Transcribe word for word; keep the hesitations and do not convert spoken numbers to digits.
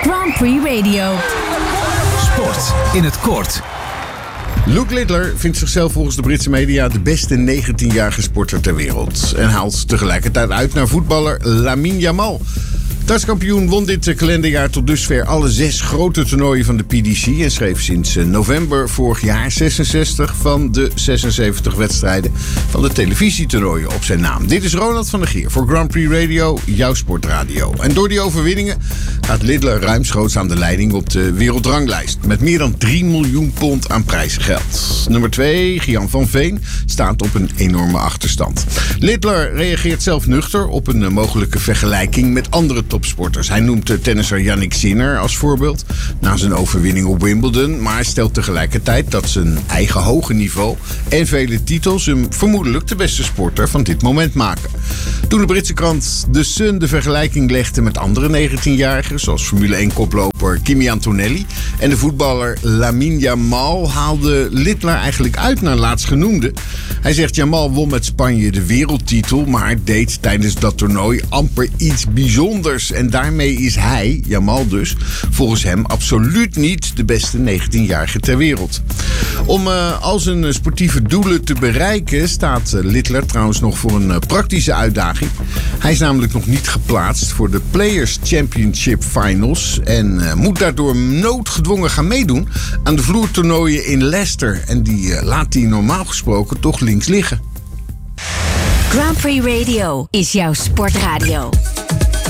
Grand Prix Radio. Sport in het kort. Luke Littler vindt zichzelf volgens de Britse media de beste negentienjarige sporter ter wereld. En haalt tegelijkertijd uit naar voetballer Lamine Yamal. Thuiskampioen won dit kalenderjaar tot dusver alle zes grote toernooien van de P D C en schreef sinds november vorig jaar zesenzestig van de zesenzeventig wedstrijden van de televisietoernooien op zijn naam. Dit is Ronald van der Geer voor Grand Prix Radio, jouw sportradio. En door die overwinningen gaat Littler ruimschoots aan de leiding op de wereldranglijst met meer dan drie miljoen pond aan prijzengeld. Nummer twee, Gian van Veen, staat op een enorme achterstand. Littler reageert zelf nuchter op een mogelijke vergelijking met andere topsporters. Topsporters. Hij noemt de tennisser Jannik Sinner als voorbeeld na zijn overwinning op Wimbledon, maar stelt tegelijkertijd dat zijn eigen hoge niveau en vele titels hem vermoedelijk de beste sporter van dit moment maken. Toen de Britse krant The Sun de vergelijking legde met andere negentienjarigen, zoals Formule één-koploper Kimi Antonelli en de voetballer Lamine Yamal, haalde Littler eigenlijk uit naar laatstgenoemde. Hij zegt: Yamal won met Spanje de wereldtitel, maar deed tijdens dat toernooi amper iets bijzonders. En daarmee is hij, Yamal dus, volgens hem absoluut niet de beste negentienjarige ter wereld. Om uh, al zijn sportieve doelen te bereiken staat uh, Littler trouwens nog voor een uh, praktische uitdaging. Hij is namelijk nog niet geplaatst voor de Players Championship Finals en uh, moet daardoor noodgedwongen gaan meedoen aan de vloertoernooien in Leicester. En die uh, laat hij normaal gesproken toch links liggen. Grand Prix Radio is jouw sportradio.